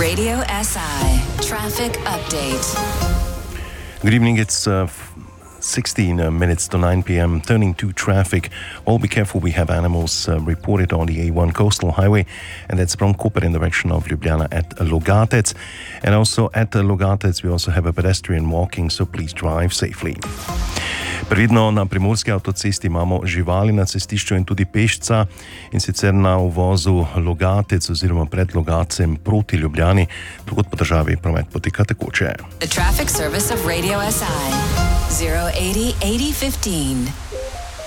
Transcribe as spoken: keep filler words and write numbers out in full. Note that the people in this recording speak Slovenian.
Radio S I traffic update. Good evening. It's uh, sixteen uh, minutes to nine p.m. Turning to traffic. Well, be careful. We have animals uh, reported on the A one coastal highway, and that's from Koper in the direction of Ljubljana at Logatec. And also at uh, Logatec, we also have a pedestrian walking, so please drive safely. Previdno na primorski avtocesti imamo živali na cestišču in tudi pešca, in sicer na uvozu Logatec oziroma pred Logacem proti Ljubljani, drugod po državi promet poteka tekoče. The traffic service of Radio S I zero eighty eighty fifteen.